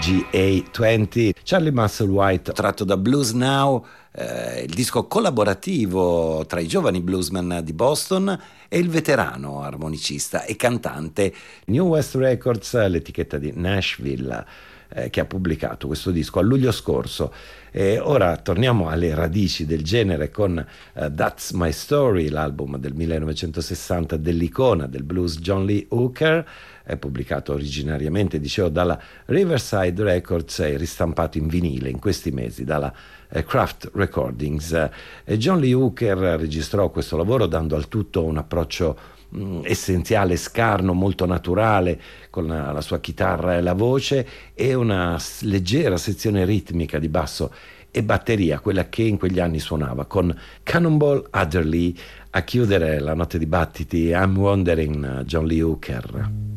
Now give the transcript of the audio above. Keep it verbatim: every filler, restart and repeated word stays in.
G A venti, Charlie Musselwhite, tratto da Blues Now, eh, il disco collaborativo tra i giovani bluesman di Boston e il veterano armonicista e cantante New West Records, l'etichetta di Nashville, eh, che ha pubblicato questo disco a luglio scorso. E ora torniamo alle radici del genere con uh, That's My Story, l'album del millenovecentosessanta dell'icona del blues John Lee Hooker, è pubblicato originariamente, dicevo, dalla Riverside Records e ristampato in vinile in questi mesi dalla eh, Kraft Recordings. E John Lee Hooker registrò questo lavoro dando al tutto un approccio mh, essenziale, scarno, molto naturale, con la, la sua chitarra e la voce, e una s- leggera sezione ritmica di basso e batteria, quella che in quegli anni suonava, con Cannonball Adderley a chiudere la notte di battiti. I'm Wondering, John Lee Hooker.